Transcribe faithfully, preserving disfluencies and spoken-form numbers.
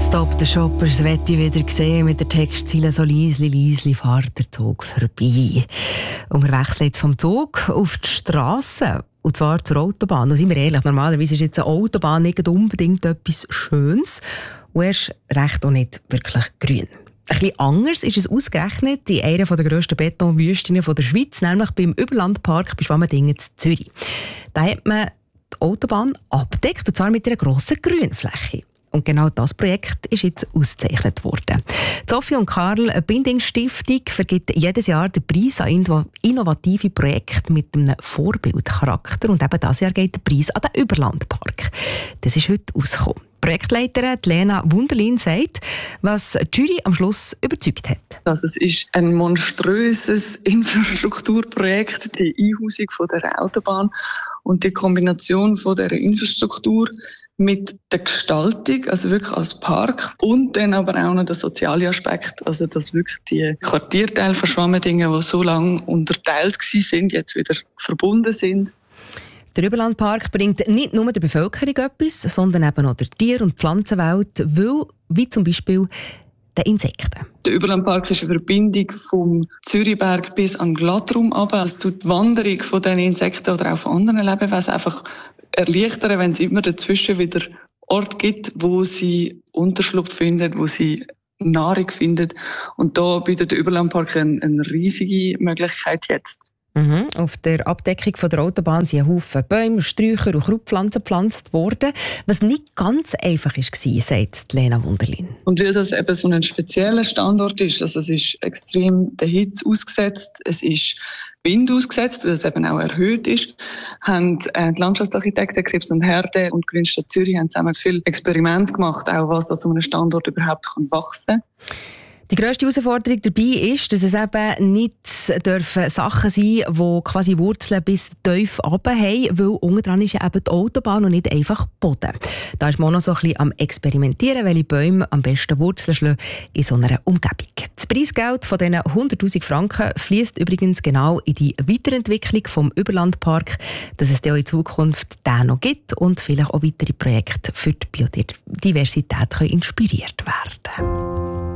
Stop the Shoppers möchte ich wieder sehen mit der Textzeile «So leisli, leisli fährt der Zug vorbei». Und wir wechseln jetzt vom Zug auf die Strasse, und zwar zur Autobahn. Und seien wir ehrlich, normalerweise ist jetzt eine Autobahn nicht unbedingt etwas Schönes und erst recht auch nicht wirklich grün. Ein bisschen anders ist es ausgerechnet in einer der grössten Betonwüsten der Schweiz, nämlich beim Überlandpark bei Schwammendingen in Zürich. Da hat man die Autobahn abgedeckt, und zwar mit einer grossen Grünfläche. Und genau das Projekt ist jetzt ausgezeichnet worden. Sophie und Karl, eine Bindingsstiftung, vergibt jedes Jahr den Preis an innovative Projekte mit einem Vorbildcharakter. Und eben dieses Jahr geht der Preis an den Überlandpark. Das ist heute rausgekommen. Die Projektleiterin Lena Wunderlin sagt, was die Jury am Schluss überzeugt hat. Also es ist ein monströses Infrastrukturprojekt, die Einhausung von der Autobahn und die Kombination von der Infrastruktur mit der Gestaltung, also wirklich als Park, und dann aber auch noch der soziale Aspekt, also dass wirklich die Quartierteile von Schwammendingen, die so lange unterteilt sind, jetzt wieder verbunden sind. Der Überlandpark bringt nicht nur der Bevölkerung etwas, sondern eben auch der Tier- und Pflanzenwelt, weil, wie zum Beispiel den Insekten. Der Überlandpark ist eine Verbindung vom Zürichberg bis an den Glattraum ab. Es tut die Wanderung von diesen Insekten oder auch von anderen Lebewesen einfach erleichtern, wenn es immer dazwischen wieder Orte gibt, wo sie Unterschlupf finden, wo sie Nahrung finden. Und da bietet der Überlandpark eine, eine riesige Möglichkeit jetzt. Mhm. Auf der Abdeckung von der Autobahn sind ein Haufen Bäume, Sträucher und Krautpflanzen gepflanzt worden, was nicht ganz einfach war, sagt Lena Wunderlin. Und weil das eben so ein spezieller Standort ist, also es ist extrem der Hitze ausgesetzt, es ist Wind ausgesetzt, weil es eben auch erhöht ist, haben die Landschaftsarchitekten Krebs und Herde und Grünstadt Zürich haben zusammen viel Experiment gemacht, auch was das so einem Standort überhaupt kann wachsen. Die grösste Herausforderung dabei ist, dass es eben nicht dürfen Sachen sein, die quasi Wurzeln bis tief runter haben, weil unten dran ist ja eben die Autobahn und nicht einfach Boden. Da ist man auch noch so ein bisschen am Experimentieren, welche Bäume am besten Wurzeln schlagen in so einer Umgebung. Das Preisgeld von diesen hunderttausend Franken fließt übrigens genau in die Weiterentwicklung vom Überlandpark, dass es dann auch in Zukunft den noch gibt und vielleicht auch weitere Projekte für die Biodiversität inspiriert werden können.